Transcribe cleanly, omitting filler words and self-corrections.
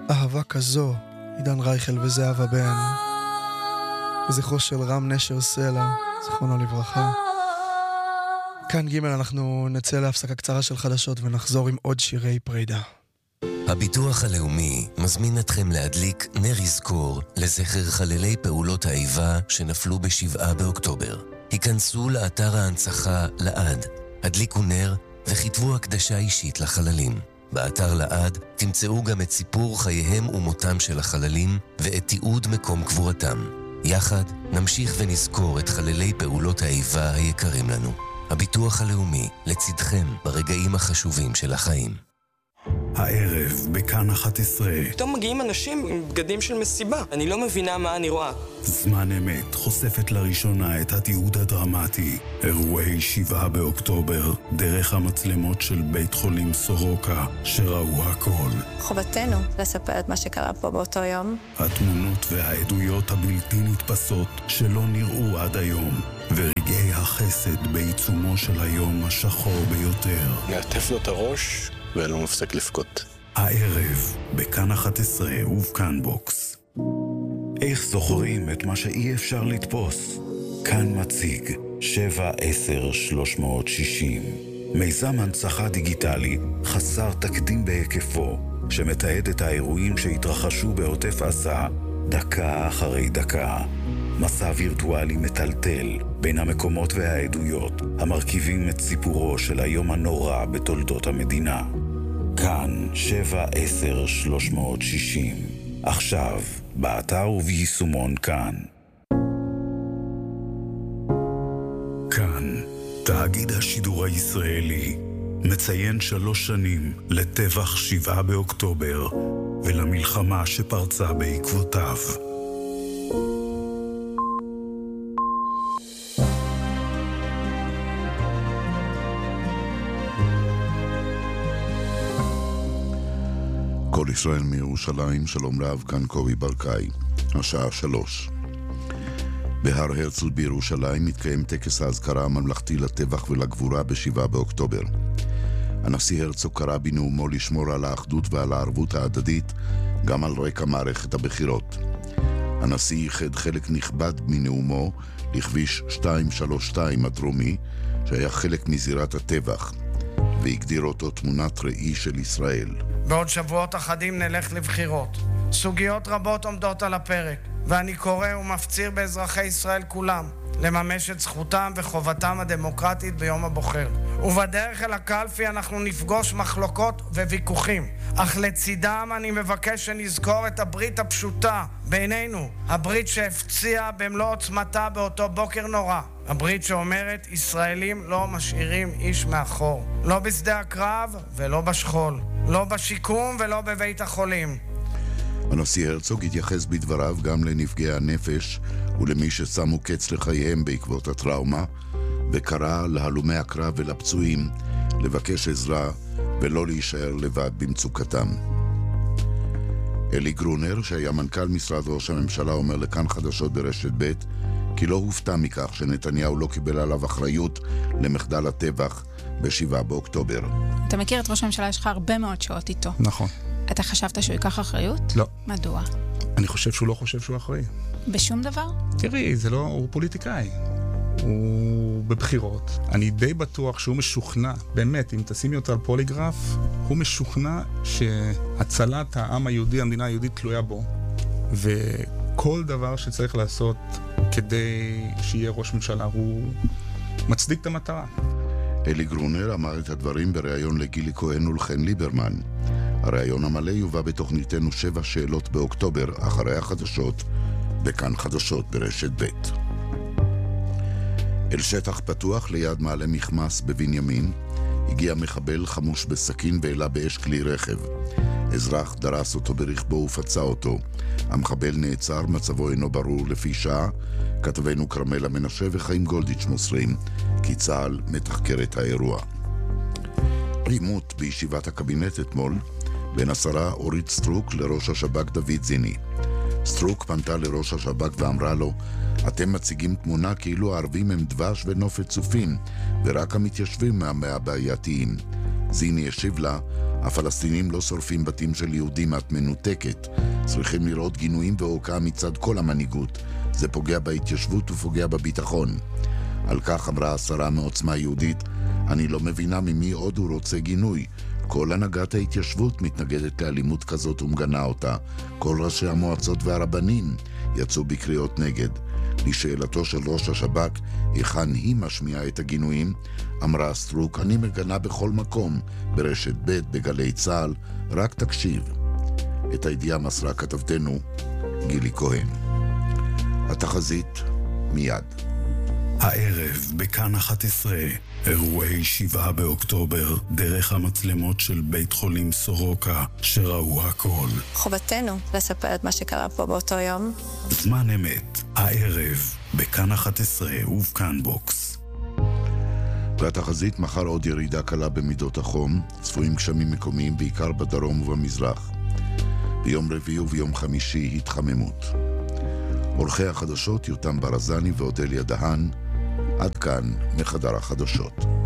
אהבה כזו, עידן רייכל וזהבה בן. בזכרו של רם נשר סלע, זכרונו לברכה. כאן ג' אנחנו נצא להפסקה קצרה של חדשות ונחזור עם עוד שירי פרידה. הביטוח הלאומי מזמין אתכם להדליק נר יזכור לזכר חללי פעולות האיבה שנפלו ב7 באוקטובר. היכנסו לאתר ההנצחה לעד, הדליקו נר וכתבו הקדשה אישית לחללים. באתר לעד תמצאו גם את סיפור חייהם ומותם של החללים ואת תיעוד מקום קבורתם. יחד נמשיך ונזכור את חללי פעולות האיבה היקרים לנו. הביטוח הלאומי לצדכם ברגעים החשובים של החיים. הערב בכאן 11. פתאום מגיעים אנשים עם בגדים של מסיבה. אני לא מבינה מה אני רואה. זמן אמת חושפת לראשונה את התיעוד הדרמטי. אירועי 7 באוקטובר, דרך המצלמות של בית חולים סורוקה, שראו הכל. חובתנו לספר את מה שקרה פה באותו יום. התמונות והעדויות הבלתי נתפסות שלא נראו עד היום. ורגעי החסד בעיצומו של היום השחור ביותר. נעטף לו את הראש ולא מפסק לפקוט. הערב, בכאן 11 ובכאן בוקס. איך זוכרים את מה שאי אפשר לתפוס? כאן מציג 7-10-360. מיזם הנצחה דיגיטלי חסר תקדים בהיקפו, שמתעד את האירועים שהתרחשו בעוטף עזה דקה אחרי דקה. מסע וירטואלי מטלטל בין המקומות והעדויות המרכיבים את סיפורו של היום הנורא בתולדות המדינה. כאן 7-10-360. עכשיו, באתר וביישומון כאן. כאן, תאגיד השידור הישראלי, מציין 3 שנים לטבח 7 באוקטובר ולמלחמה שפרצה בעקבותיו. כל ישראל מירושלים, שלום רב, כאן קובי ברקאי, השעה 3. בהר הרצל בירושלים מתקיים טקס ההזכרה הממלכתי לטבח ולגבורה ב7 באוקטובר. הנשיא הרצוג קרא בנאומו לשמור על האחדות ועל הערבות ההדדית, גם על רקע מערכת הבחירות. הנשיא ייחד חלק נכבד מנאומו לכביש 232 הדרומי, שהיה חלק מזירת הטבח, והגדיר אותו תמונת ראי של ישראל. בעוד שבועות אחדים נלך לבחירות. סוגיות רבות עומדות על הפרק, ואני קורא ומפציר באזרחי ישראל כולם לממש את זכותם וחובתם הדמוקרטית ביום הבוחר. ובדרך אל הקלפי אנחנו נפגוש מחלוקות וויכוחים, אך לצידם אני מבקש שנזכור את הברית הפשוטה בינינו, הברית שהפציעה במלוא עוצמתה באותו בוקר נורא. הברית שאומרת, ישראלים לא משאירים איש מאחור. לא בשדה הקרב ולא בשכול. לא בשיקום ולא בבית החולים. הנשיא הרצוג התייחס בדבריו גם לנפגעי הנפש ולמי ששמו קץ לחייהם בעקבות הטראומה, וקרא להלומי הקרב ולפצועים לבקש עזרה ולא להישאר לבד במצוקתם. אלי גרונר, שהיה מנכ"ל משרד ראש הממשלה, אומר לכאן חדשות ברשת ב' כי לא הופתע מכך שנתניהו לא קיבל עליו אחריות למחדל הטבח ב7 באוקטובר. אתה מכיר את ראש הממשלה, יש לך הרבה מאוד שעות איתו. נכון. אתה חשבת שהוא ייקח אחריות? לא. מדוע? אני חושב שהוא לא חושב שהוא אחראי. בשום דבר? תראי, זה לא, הוא פוליטיקאי. הוא בבחירות. אני די בטוח שהוא משוכנע, באמת, אם תשימי אותו על פוליגרף, הוא משוכנע שהצלת העם היהודי, המדינה היהודית תלויה בו. וכל דבר שצריך לעשות כדי שיהיה ראש ממשלה, הוא מצדיק את המטרה. אלי גרונר אמר את הדברים בריאיון לגילי כהן ולחן ליברמן. הריאיון המלא יובא בתוכניתנו 7 שאלות באוקטובר, אחרי החדשות, בכאן חדשות ברשת ב'. אל שטח פתוח ליד מעלה מחמס בבנימין הגיע מחבל חמוש בסכין והעלה באש כלי רכב. אזרח דרס אותו ברכבו ופצע אותו. המחבל נעצר, מצבו אינו ברור לפי שעה. כתבנו קרמלה מנשה וחיים גולדיץ' מוסרים כי צה"ל מתחקר את האירוע. עימות בישיבת הקבינט אתמול בין השרה אורית סטרוק לראש השב"כ דוד זיני. סטרוק פנתה לראש השב"כ ואמרה לו, אתם מציגים תמונה כאילו הערבים הם דבש ונופת צופים ורק המתיישבים מהבעייתיים. זיני השיב לה, הפלסטינים לא שורפים בתים של יהודים, את מנותקת. צריכים לראות גינויים והוקעה מצד כל המנהיגות. זה פוגע בהתיישבות ופוגע בביטחון. על כך אמרה השרה מעוצמה יהודית, אני לא מבינה ממי עוד הוא רוצה גינוי. כל הנהגת ההתיישבות מתנגדת לאלימות כזאת ומגנה אותה. כל ראשי המועצות והרבנים יצאו בקריאות נגד. לשאלתו של ראש השב"כ, היכן היא משמיעה את הגינויים, אמרה סטרוק, אני מגנה בכל מקום, ברשת ב', בגלי צה"ל, רק תקשיב. את הידיעה מסרה כתבתנו גילי כהן. התחזית מיד. הערב בכאן 11, אירועי 7 באוקטובר, דרך המצלמות של בית חולים סורוקה, שראו הכל. חובתנו לספר את מה שקרה פה באותו יום. זמן אמת, הערב, בכאן 11 ובכאן בוקס. והתחזית מחר עוד ירידה קלה במידות החום, צפויים גשמים מקומיים בעיקר בדרום ובמזרח. ביום רביעי וביום חמישי התחממות. עורכי החדשות יותם ברזני ואודליה דהן, עד כאן מחדר החדשות.